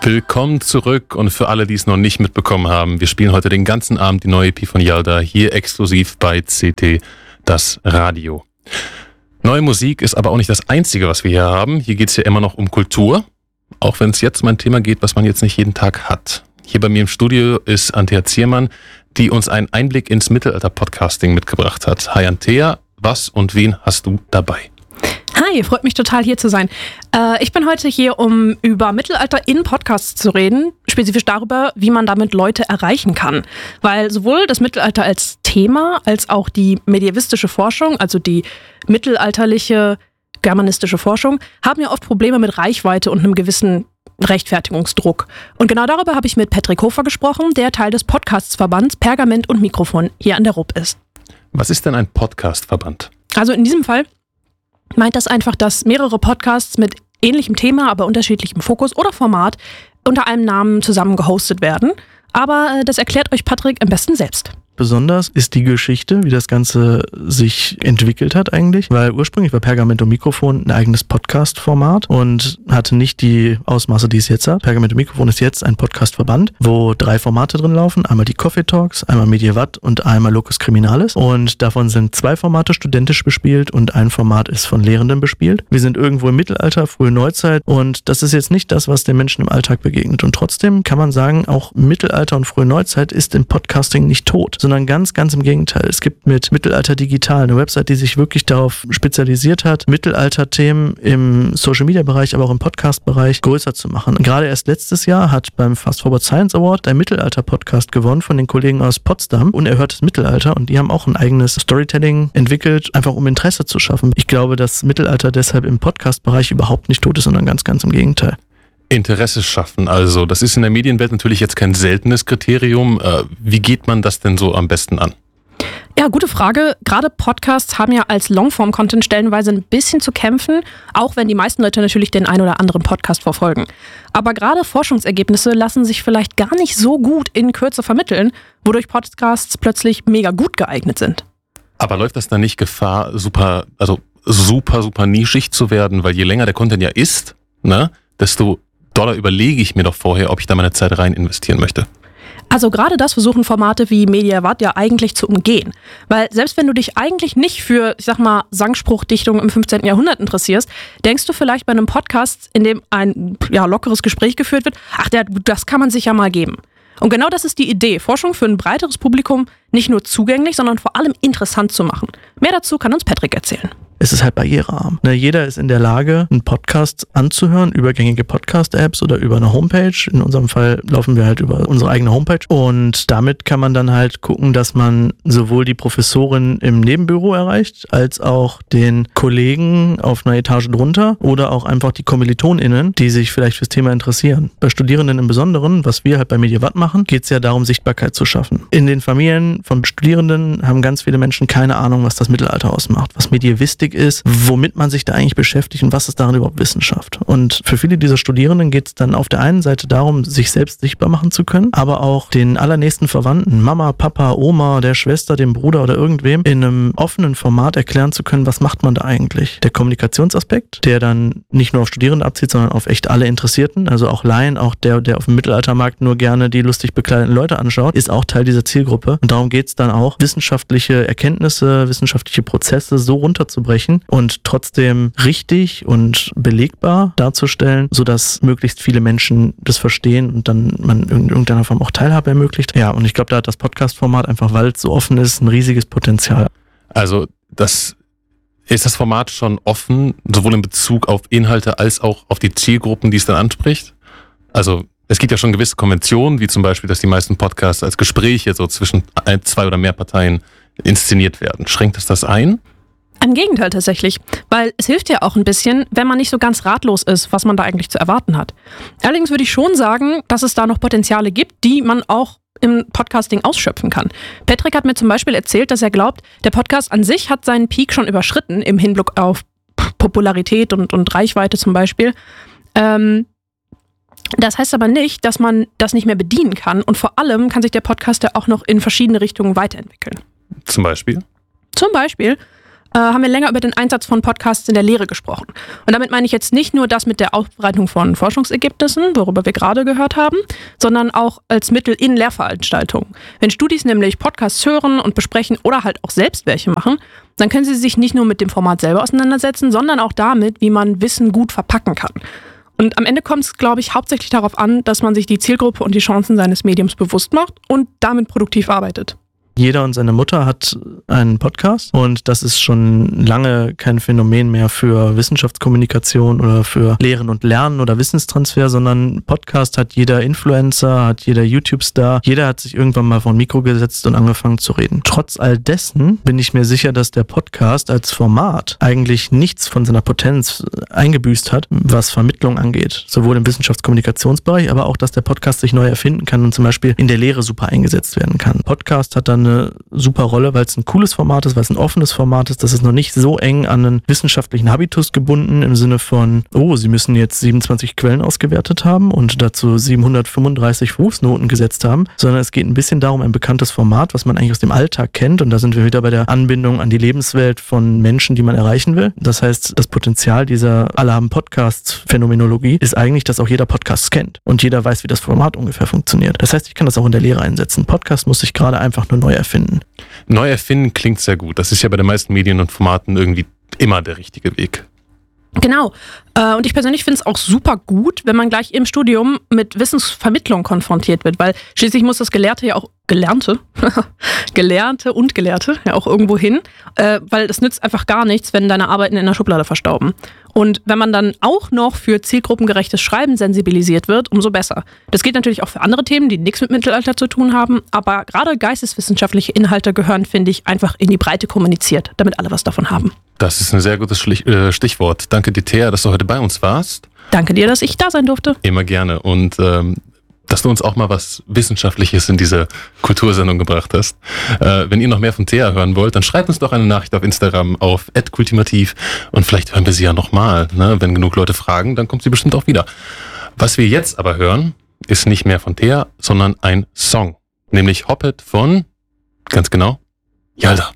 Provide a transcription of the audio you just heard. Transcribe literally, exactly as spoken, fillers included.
Willkommen zurück und für alle, die es noch nicht mitbekommen haben, wir spielen heute den ganzen Abend die neue E P von Yalda, hier exklusiv bei C T, das Radio. Neue Musik ist aber auch nicht das Einzige, was wir hier haben. Hier geht es ja immer noch um Kultur, auch wenn es jetzt um ein Thema geht, was man jetzt nicht jeden Tag hat. Hier bei mir im Studio ist Antea Ziermann, die uns einen Einblick ins Mittelalter-Podcasting mitgebracht hat. Hi Antea, was und wen hast du dabei? Hi, freut mich total hier zu sein. Äh, ich bin heute hier, um über Mittelalter in Podcasts zu reden, spezifisch darüber, wie man damit Leute erreichen kann. Weil sowohl das Mittelalter als Thema, als auch die medievistische Forschung, also die mittelalterliche germanistische Forschung, haben ja oft Probleme mit Reichweite und einem gewissen Rechtfertigungsdruck. Und genau darüber habe ich mit Patrick Hofer gesprochen, der Teil des Podcastsverbands Pergament und Mikrofon hier an der R U P ist. Was ist denn ein Podcastverband? Also in diesem Fall meint das einfach, dass mehrere Podcasts mit ähnlichem Thema, aber unterschiedlichem Fokus oder Format unter einem Namen zusammen gehostet werden. Aber das erklärt euch Patrick am besten selbst. Besonders ist die Geschichte, wie das Ganze sich entwickelt hat eigentlich, weil ursprünglich war Pergament und Mikrofon ein eigenes Podcast-Format und hatte nicht die Ausmaße, die es jetzt hat. Pergament und Mikrofon ist jetzt ein Podcast-Verband, wo drei Formate drin laufen. Einmal die Coffee Talks, einmal Medievat und einmal Locus Criminalis. Und davon sind zwei Formate studentisch bespielt und ein Format ist von Lehrenden bespielt. Wir sind irgendwo im Mittelalter, frühe Neuzeit und das ist jetzt nicht das, was den Menschen im Alltag begegnet. Und trotzdem kann man sagen, auch Mittelalter und frühe Neuzeit ist im Podcasting nicht tot, sondern ganz, ganz im Gegenteil. Es gibt mit Mittelalter Digital eine Website, die sich wirklich darauf spezialisiert hat, Mittelalter-Themen im Social-Media-Bereich, aber auch im Podcast-Bereich größer zu machen. Und gerade erst letztes Jahr hat beim Fast Forward Science Award ein Mittelalter-Podcast gewonnen von den Kollegen aus Potsdam, Unerhörtes Mittelalter, und die haben auch ein eigenes Storytelling entwickelt, einfach um Interesse zu schaffen. Ich glaube, dass Mittelalter deshalb im Podcast-Bereich überhaupt nicht tot ist, sondern ganz, ganz im Gegenteil. Interesse schaffen, also das ist in der Medienwelt natürlich jetzt kein seltenes Kriterium. Wie geht man das denn so am besten an? Ja, gute Frage. Gerade Podcasts haben ja als Longform-Content stellenweise ein bisschen zu kämpfen, auch wenn die meisten Leute natürlich den ein oder anderen Podcast verfolgen. Aber gerade Forschungsergebnisse lassen sich vielleicht gar nicht so gut in Kürze vermitteln, wodurch Podcasts plötzlich mega gut geeignet sind. Aber läuft das dann nicht Gefahr, super, also super, super nischig zu werden? Weil je länger der Content ja ist, ne, desto doller überlege ich mir doch vorher, ob ich da meine Zeit rein investieren möchte. Also gerade das versuchen Formate wie Mediavat ja eigentlich zu umgehen. Weil selbst wenn du dich eigentlich nicht für, ich sag mal, Sangspruchdichtung im fünfzehnten Jahrhundert interessierst, denkst du vielleicht bei einem Podcast, in dem ein ja, lockeres Gespräch geführt wird, ach, der, das kann man sich ja mal geben. Und genau das ist die Idee, Forschung für ein breiteres Publikum nicht nur zugänglich, sondern vor allem interessant zu machen. Mehr dazu kann uns Patrick erzählen. Es ist halt barrierearm. Ne, jeder ist in der Lage, einen Podcast anzuhören, über gängige Podcast-Apps oder über eine Homepage. In unserem Fall laufen wir halt über unsere eigene Homepage. Und damit kann man dann halt gucken, dass man sowohl die Professorin im Nebenbüro erreicht, als auch den Kollegen auf einer Etage drunter oder auch einfach die KommilitonInnen, die sich vielleicht fürs Thema interessieren. Bei Studierenden im Besonderen, was wir halt bei Medievat machen, geht es ja darum, Sichtbarkeit zu schaffen. In den Familien von Studierenden haben ganz viele Menschen keine Ahnung, was das Mittelalter ausmacht, was Medievistik ist, womit man sich da eigentlich beschäftigt und was ist darin überhaupt Wissenschaft. Und für viele dieser Studierenden geht es dann auf der einen Seite darum, sich selbst sichtbar machen zu können, aber auch den allernächsten Verwandten, Mama, Papa, Oma, der Schwester, dem Bruder oder irgendwem in einem offenen Format erklären zu können, was macht man da eigentlich. Der Kommunikationsaspekt, der dann nicht nur auf Studierende abzieht, sondern auf echt alle Interessierten, also auch Laien, auch der, der auf dem Mittelaltermarkt nur gerne die lustig bekleideten Leute anschaut, ist auch Teil dieser Zielgruppe. Und darum geht es dann auch, wissenschaftliche Erkenntnisse, wissenschaftliche Prozesse so runterzubrechen und trotzdem richtig und belegbar darzustellen, sodass möglichst viele Menschen das verstehen und dann man in irgendeiner Form auch Teilhabe ermöglicht. Ja, und ich glaube, da hat das Podcast-Format einfach, weil es so offen ist, ein riesiges Potenzial. Also das ist das Format schon offen, sowohl in Bezug auf Inhalte als auch auf die Zielgruppen, die es dann anspricht? Also es gibt ja schon gewisse Konventionen, wie zum Beispiel, dass die meisten Podcasts als Gespräche so zwischen ein, zwei oder mehr Parteien inszeniert werden. Schränkt es das ein? Im Gegenteil tatsächlich, weil es hilft ja auch ein bisschen, wenn man nicht so ganz ratlos ist, was man da eigentlich zu erwarten hat. Allerdings würde ich schon sagen, dass es da noch Potenziale gibt, die man auch im Podcasting ausschöpfen kann. Patrick hat mir zum Beispiel erzählt, dass er glaubt, der Podcast an sich hat seinen Peak schon überschritten im Hinblick auf Popularität und, und Reichweite zum Beispiel. Ähm, das heißt aber nicht, dass man das nicht mehr bedienen kann und vor allem kann sich der Podcast ja auch noch in verschiedene Richtungen weiterentwickeln. Zum Beispiel? Zum Beispiel äh, haben wir länger über den Einsatz von Podcasts in der Lehre gesprochen. Und damit meine ich jetzt nicht nur das mit der Aufbereitung von Forschungsergebnissen, worüber wir gerade gehört haben, sondern auch als Mittel in Lehrveranstaltungen. Wenn Studis nämlich Podcasts hören und besprechen oder halt auch selbst welche machen, dann können sie sich nicht nur mit dem Format selber auseinandersetzen, sondern auch damit, wie man Wissen gut verpacken kann. Und am Ende kommt es, glaube ich, hauptsächlich darauf an, dass man sich die Zielgruppe und die Chancen seines Mediums bewusst macht und damit produktiv arbeitet. Jeder und seine Mutter hat einen Podcast und das ist schon lange kein Phänomen mehr für Wissenschaftskommunikation oder für Lehren und Lernen oder Wissenstransfer, sondern Podcast hat jeder Influencer, hat jeder YouTube-Star, jeder hat sich irgendwann mal vor ein Mikro gesetzt und angefangen zu reden. Trotz all dessen bin ich mir sicher, dass der Podcast als Format eigentlich nichts von seiner Potenz eingebüßt hat, was Vermittlung angeht. Sowohl im Wissenschaftskommunikationsbereich, aber auch, dass der Podcast sich neu erfinden kann und zum Beispiel in der Lehre super eingesetzt werden kann. Podcast hat dann eine super Rolle, weil es ein cooles Format ist, weil es ein offenes Format ist. Das ist noch nicht so eng an einen wissenschaftlichen Habitus gebunden im Sinne von, oh, Sie müssen jetzt siebenundzwanzig Quellen ausgewertet haben und dazu siebenhundertfünfunddreißig Fußnoten gesetzt haben, sondern es geht ein bisschen darum, ein bekanntes Format, was man eigentlich aus dem Alltag kennt, und da sind wir wieder bei der Anbindung an die Lebenswelt von Menschen, die man erreichen will. Das heißt, das Potenzial dieser alle haben Podcasts-Phänomenologie ist eigentlich, dass auch jeder Podcasts kennt und jeder weiß, wie das Format ungefähr funktioniert. Das heißt, ich kann das auch in der Lehre einsetzen. Podcast muss sich gerade einfach nur neu erfinden. Neu erfinden klingt sehr gut. Das ist ja bei den meisten Medien und Formaten irgendwie immer der richtige Weg. Genau. Und ich persönlich finde es auch super gut, wenn man gleich im Studium mit Wissensvermittlung konfrontiert wird, weil schließlich muss das Gelehrte ja auch, Gelernte, Gelernte und Gelehrte ja auch irgendwo hin, äh, weil es nützt einfach gar nichts, wenn deine Arbeiten in der Schublade verstauben. Und wenn man dann auch noch für zielgruppengerechtes Schreiben sensibilisiert wird, umso besser. Das gilt natürlich auch für andere Themen, die nichts mit Mittelalter zu tun haben, aber gerade geisteswissenschaftliche Inhalte gehören, finde ich, einfach in die Breite kommuniziert, damit alle was davon haben. Das ist ein sehr gutes Stichwort. Danke dir, Thea, dass du heute bei uns warst. Danke dir, dass ich da sein durfte. Immer gerne. Und ähm, dass du uns auch mal was Wissenschaftliches in diese Kultursendung gebracht hast. Äh, wenn ihr noch mehr von Thea hören wollt, dann schreibt uns doch eine Nachricht auf Instagram auf at kultimativ und vielleicht hören wir sie ja nochmal. Ne? Wenn genug Leute fragen, dann kommt sie bestimmt auch wieder. Was wir jetzt aber hören, ist nicht mehr von Thea, sondern ein Song. Nämlich Hoppet von, ganz genau, Yalda.